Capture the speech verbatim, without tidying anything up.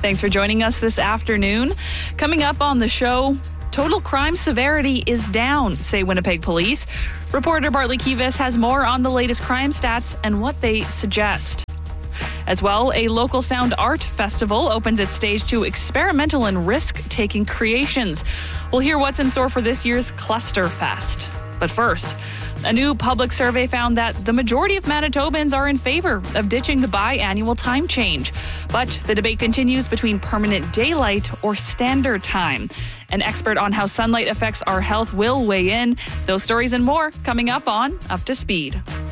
Thanks for joining us this afternoon. Coming up on the show, total crime severity is down, say Winnipeg police. Reporter Bartley Kivas has more on the latest crime stats and what they suggest. As well, a local sound art festival opens its stage to experimental and risk-taking creations. We'll hear what's in store for this year's Cluster Fest. But first, a new public survey found that the majority of Manitobans are in favor of ditching the biannual time change. But the debate continues between permanent daylight or standard time. An expert on how sunlight affects our health will weigh in. Those stories and more coming up on Up to Speed.